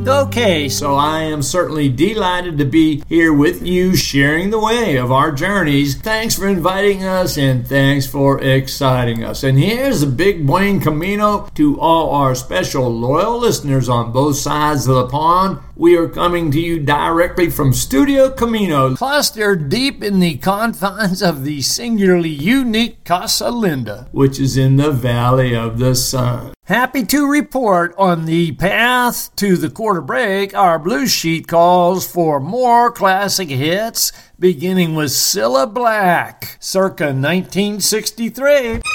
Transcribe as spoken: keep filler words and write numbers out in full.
Okay, so I am certainly delighted to be here with you, sharing the way of our journeys. Thanks for inviting us, and thanks for exciting us. And here's a big buen camino to all our special loyal listeners on both sides of the pond. We are coming to you directly from Studio Camino, clustered deep in the confines of the singularly unique Casa Linda, which is in the Valley of the Sun. Happy to report on the path to the quarter break, our Blue Sheet calls for more classic hits, beginning with Cilla Black, circa nineteen sixty-three.